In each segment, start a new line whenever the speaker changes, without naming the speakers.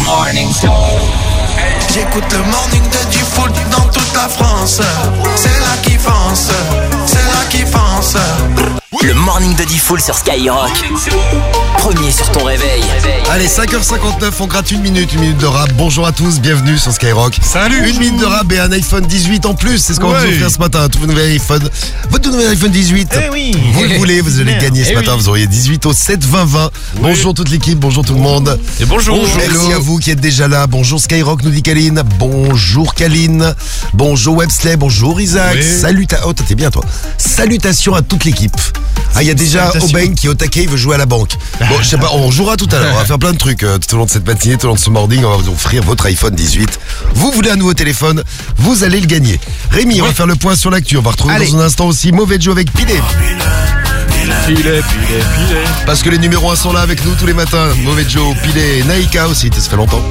Morning Show.
J'écoute le morning de du foot dans toute la France. C'est là qui fonce, c'est là qui fonce.
Le morning de Diffoul sur Skyrock. Premier sur ton réveil.
Allez, 5h59, on gratte une minute de rap. Bonjour à tous, bienvenue sur Skyrock.
Salut.
Une minute de rap et un iPhone 18 en plus, c'est ce qu'on va vous offrir ce matin. Un tout nouvel iPhone. Votre tout nouvel iPhone 18.
Eh oui.
Vous le voulez, vous allez gagner ce matin. Vous auriez 18 au 7 20 20. Bonjour toute l'équipe, bonjour tout le monde.
Et bonjour.
Merci à vous qui êtes déjà là. Bonjour Skyrock, nous dit Kaline. Bonjour Kaline. Bonjour Websley. Bonjour Isaac.
Oui.
Oh, t'es bien toi. Salutations à toute l'équipe. Ah, il y a déjà Aubin qui est au taquet, il veut jouer à la banque. Bon, je sais pas, on jouera tout à l'heure. On va faire plein de trucs tout au long de cette matinée, tout au long de ce morning. On va vous offrir votre iPhone 18. Vous voulez un nouveau téléphone, vous allez le gagner. Rémi, on va faire le point sur l'actu. On va retrouver dans un instant aussi Mauvais Joe avec Pilé.
Pilé.
Parce que les numéros 1 sont là avec nous tous les matins. Mauvais Joe, Pilé, Naïka aussi, ça fait longtemps.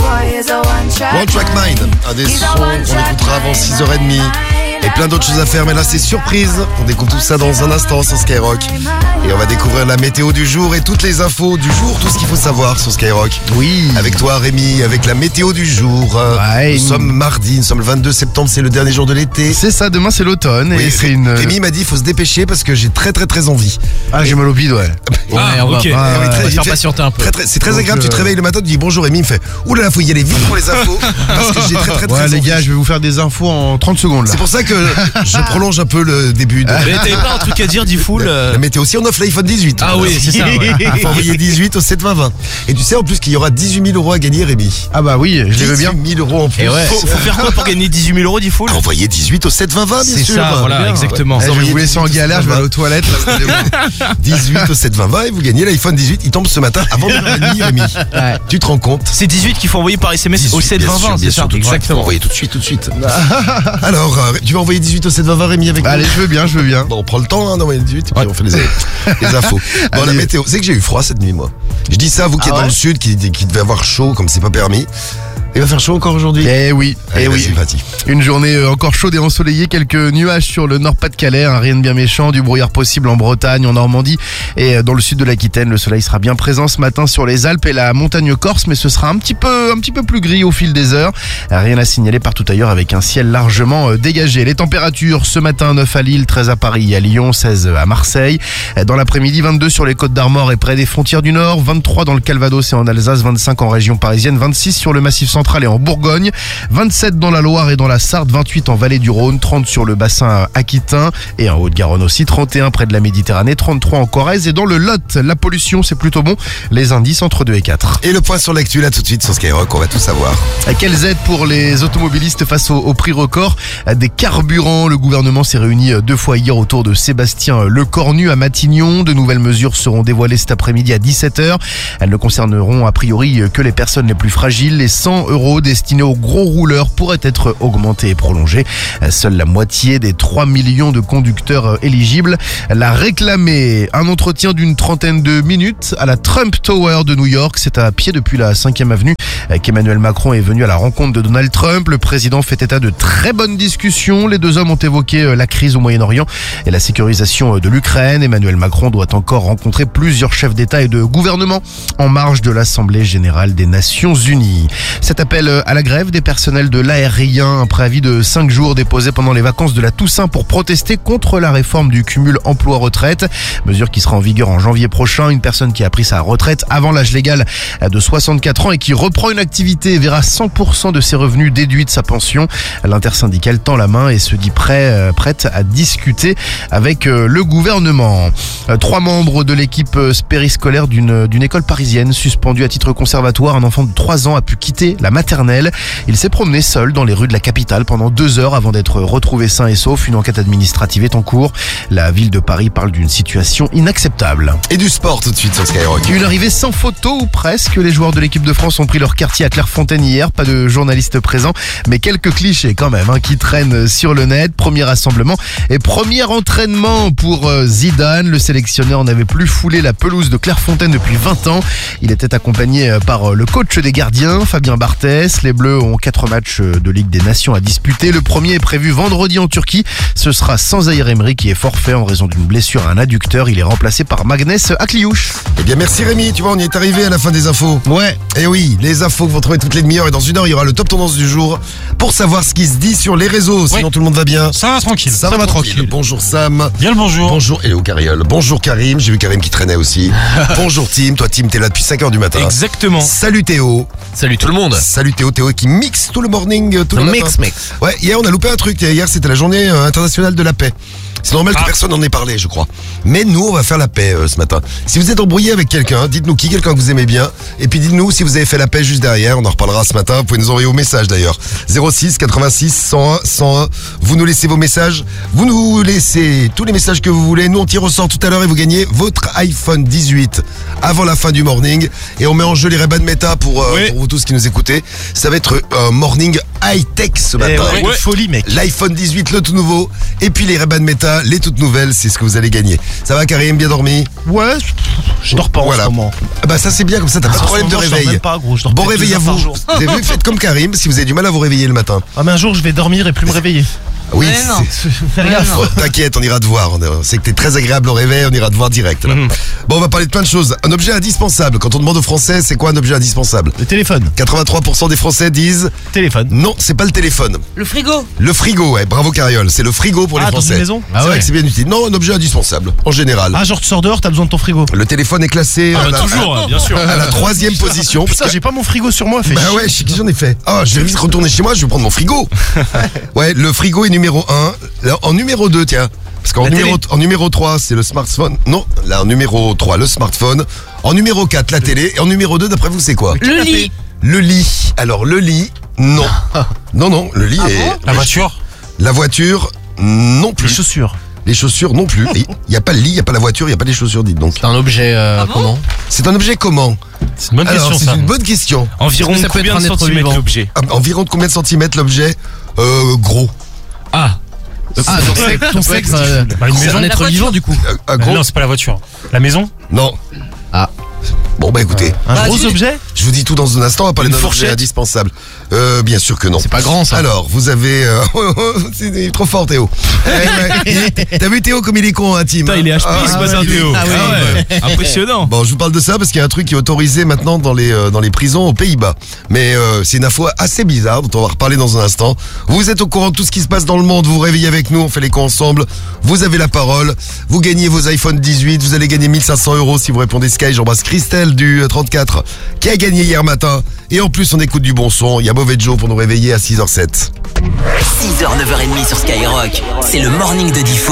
One Track Mind, un des sons qu'on écoutera avant 6h30. Et plein d'autres choses à faire, mais là c'est surprise. On découvre tout ça dans un instant sur Skyrock. Et on va découvrir la météo du jour et toutes les infos du jour, tout ce qu'il faut savoir sur Skyrock.
Oui.
Avec toi Rémi, avec la météo du jour. Nous sommes mardi, nous sommes le 22 septembre, c'est le dernier jour de l'été.
C'est ça, demain c'est l'automne.
Oui,
et c'est une...
Rémi m'a dit il faut se dépêcher parce que j'ai très envie.
Ah, j'ai mal au bide, ouais.
On va faire patienter un peu.
C'est très agréable, tu te réveilles le matin, tu dis bonjour Rémi, il me fait oulala, faut y aller vite pour les infos. Parce que j'ai très
Ouais, les
envie.
gars, je vais vous faire des infos en 30 secondes là.
C'est pour ça que je prolonge un peu le début de...
Mais t'avais pas un truc à dire, Diffoul
La météo aussi, on offre l'iPhone 18.
Ah oui, c'est ça. Ouais.
Il faut envoyer 18 au 7 20 20. Et tu sais en plus qu'il y aura 18 000 € à gagner, Rémi.
Ah bah oui, je les veux bien.
18 000 € en plus.
Et ouais. Faut faire quoi pour gagner 18 000 €, Diffoul?
Envoyer 18 au 7 20 20, bien
C'est
sûr.
ça, voilà,
Bien,
exactement.
ouais.
Je vais
Envoyez
vous laisser en
18
galère, je vais aller aux
7
toilettes. Là,
18 au 7 20 20 et vous gagnez l'iPhone 18. Il tombe ce matin avant 9h30, Rémi. Tu te rends compte?
C'est 18 qu'il faut envoyer par SMS au 7 20 20, c'est ça?
Exactement. Envoyer tout de suite. Alors, tu vas envoyer 18 au 7 20 20, Rémi, avec nous?
Allez, je veux bien.
Bon, on prend le temps d'envoyer 18 et puis on fait les infos. Bon, la météo, c'est que j'ai eu froid cette nuit, moi. Je dis ça à vous qui êtes dans le sud, qui devez avoir chaud comme c'est pas permis. Il va faire chaud encore aujourd'hui?
Eh oui,
Allez, vas-y, Fatih.
Une journée encore chaude et ensoleillée, quelques nuages sur le Nord-Pas-de-Calais, rien de bien méchant, du brouillard possible en Bretagne, en Normandie et dans le sud de l'Aquitaine. Le soleil sera bien présent ce matin sur les Alpes et la montagne corse, mais ce sera un petit peu plus gris au fil des heures. Rien à signaler partout ailleurs avec un ciel largement dégagé. Les températures ce matin, 9 à Lille, 13 à Paris et à Lyon, 16 à Marseille. Dans l'après-midi, 22 sur les Côtes d'Armor et près des frontières du Nord, 23 dans le Calvados et en Alsace, 25 en région parisienne, 26 sur le Massif central et en Bourgogne, 27 dans la Loire et dans la Sarthe, 28 en vallée du Rhône, 30 sur le bassin aquitain et en Haute-Garonne aussi, 31 près de la Méditerranée, 33 en Corrèze et dans le Lot. La pollution, c'est plutôt bon, les indices entre 2 et 4.
Et le point sur l'actu là tout de suite sur Skyrock, on va tout savoir.
Quelles aides pour les automobilistes face au prix record des carburants? Le gouvernement s'est réuni 2 fois hier autour de Sébastien Lecornu à Matignon. De nouvelles mesures seront dévoilées cet après-midi à 17h. Elles ne concerneront a priori que les personnes les plus fragiles. Les 100 € destinés aux gros rouleurs pourraient être augmentés et prolongés. Seule la moitié des 3 millions de conducteurs éligibles l'a réclamé. Un entretien d'une trentaine de minutes à la Trump Tower de New York. C'est à pied depuis la 5e avenue qu'Emmanuel Macron est venu à la rencontre de Donald Trump. Le président fait état de très bonnes discussions. Les deux hommes ont évoqué la crise au Moyen-Orient et la sécurisation de l'Ukraine. Emmanuel Macron doit encore rencontrer plusieurs chefs d'État et de gouvernement en marge de l'Assemblée générale des Nations Unies. Cet appel à la grève des personnels de l'aérien, un préavis de 5 jours déposé pendant les vacances de la Toussaint pour protester contre la réforme du cumul emploi-retraite. Mesure qui sera en vigueur en janvier prochain. Une personne qui a pris sa retraite avant l'âge légal de 64 ans et qui reprend une activité verra 100% de ses revenus déduits de sa pension. L'intersyndicale tend la main et se dit prête à discuter avec le gouvernement. 3 membres de l'équipe périscolaire d'une école parisienne suspendue à titre conservatoire. Un enfant de 3 ans a pu quitter la maternelle. Il s'est promené seul dans les rues de la capitale pendant 2 heures avant d'être retrouvé sain et sauf. Une enquête administrative est en cours. La ville de Paris parle d'une situation inacceptable.
Et du sport tout de suite sur Skyrock.
Une arrivée sans photo ou presque. Les joueurs de l'équipe de France ont pris leur quartier à Clairefontaine hier. Pas de journalistes présents, mais quelques clichés quand même qui traînent sur le net. Premier rassemblement et premier entraînement pour Zidane. Le sélectionneur n'avait plus foulé la pelouse de Clairefontaine depuis 20 ans. Il était accompagné par le coach des gardiens, Fabien Barthez. Barthès. Les Bleus ont 4 matchs de Ligue des Nations à disputer. Le premier est prévu vendredi en Turquie. Ce sera sans Zahir Emery qui est forfait en raison d'une blessure à un adducteur. Il est remplacé par Magnès Akliouche.
Eh bien, merci Rémi. Tu vois, on y est arrivé à la fin des infos.
Ouais.
Et oui, les infos que vous retrouvez toutes les demi-heures. Et dans une heure, il y aura le top tendance du jour pour savoir ce qui se dit sur les réseaux. Sinon,
Oui.
tout le monde va bien.
Ça va tranquille.
Ça va tranquille. Bonjour Sam.
Bien le bonjour.
Bonjour Hello Cariole. Bonjour Karim. J'ai vu Karim qui traînait aussi. Bonjour Tim. Toi Tim, t'es là depuis 5h du matin.
Exactement.
Salut Théo.
Salut tout le monde.
Salut Théo. Théo qui mixe tout le morning, tout le matin.
Mix.
Ouais, hier on a loupé un truc. Hier c'était la journée internationale de la paix. C'est normal que personne n'en ait parlé, je crois. Mais nous, on va faire la paix ce matin. Si vous êtes embrouillé avec quelqu'un, dites-nous quelqu'un que vous aimez bien. Et puis dites-nous si vous avez fait la paix juste derrière. On en reparlera ce matin. Vous pouvez nous envoyer vos messages d'ailleurs. 06 86 101 101. Vous nous laissez vos messages. Vous nous laissez tous les messages que vous voulez. Nous, on tire au sort tout à l'heure et vous gagnez votre iPhone 18 avant la fin du morning. Et on met en jeu les Ray-Ban Meta pour vous tous qui nous écoutez. Ça va être un morning high-tech ce matin.
Ouais, folie, mec.
L'iPhone 18, le tout nouveau. Et puis les Ray-Ban Meta, les toutes nouvelles, c'est ce que vous allez gagner. Ça va Karim, bien dormi?
Ouais, je dors pas en ce moment.
Ah bah ça c'est bien, comme ça t'as pas de problème de
Je dors
réveil.
même pas, gros. Je dors
Bon
peut-être
réveil
2
à
heures par
vous.
jour.
Vous avez vu, faites comme Karim si vous avez du mal à vous réveiller le matin.
Ah, mais un jour, je vais dormir et plus me réveiller.
Oui,
Mais non.
Faire gaffe.
Oh, t'inquiète, on ira te voir. On sait que t'es très agréable au réveil, on ira te voir direct. Là. Bon, on va parler de plein de choses. Un objet indispensable. Quand on demande aux Français, c'est quoi un objet indispensable?
Le téléphone.
83% des Français disent
Téléphone.
non, c'est pas le téléphone.
Le frigo.
Le frigo, ouais, bravo Cariole, c'est le frigo pour les
Ah, dans
Français.
une maison?
C'est vrai que c'est bien utile. Non, un objet indispensable, en général.
Ah, genre, tu sors dehors, t'as besoin de ton frigo.
Le téléphone est classé à, la,
toujours, bien sûr.
à la 3e position.
Putain, j'ai pas mon frigo sur moi, fait
Bah ouais, j'en ai fait. Ah, je vais vite retourner chez moi, je vais prendre mon frigo. Ouais, le frigo est numéro 1. Là, en numéro 2, tiens. Parce qu'en numéro 3, c'est le smartphone. Non, là, en numéro 3, le smartphone. En numéro 4, la télé. Et en numéro 2, d'après vous, c'est quoi?
Le lit.
Le lit. Alors, le lit, non. Non, le lit est...
La voiture.
La voiture, non
Les
plus.
chaussures.
Les chaussures, non plus. Il n'y a pas le lit, il n'y a pas la voiture, il n'y a pas les chaussures, dites donc.
C'est un objet comment?
C'est un objet comment?
C'est une bonne
Alors,
question
c'est
ça.
une bonne question.
Environ
Est-ce que ça peut
combien
être
de
un être
centimètres
vivant
l'objet?
Environ de combien de centimètres l'objet? Gros.
Ah, ton sexe,
Bah, une
c'est
maison.
un être
voiture.
vivant du coup.
Gros?
Non, c'est pas la voiture. La maison.
Non.
Ah.
Bon, bah écoutez,
Un
Bah,
gros
dis-
objet?
je vous dis tout dans un instant, on va parler
Une
d'un objet
fourchette?
indispensable. Bien sûr que non.
C'est pas grand ça.
Alors, vous avez... c'est trop fort, Théo. T'as vu Théo comme il est con, hein, Tim?
Putain, il est HP ce matin, Théo.
Ah ouais.
Impressionnant.
Bon, je vous parle de ça parce qu'il y a un truc qui est autorisé maintenant dans les prisons aux Pays-Bas. Mais c'est une info assez bizarre dont on va reparler dans un instant. Vous êtes au courant de tout ce qui se passe dans le monde, vous vous réveillez avec nous, on fait les cons ensemble. Vous avez la parole, vous gagnez vos iPhone 18, vous allez gagner 1500 € si vous répondez Sky. J'embrasse Christelle du 34 qui a gagné hier matin. Et en plus, on écoute du bon son. Il y a Mauvais Joe pour nous réveiller à 6h07.
6h, 9h30 sur Skyrock. C'est le morning de Diffoul.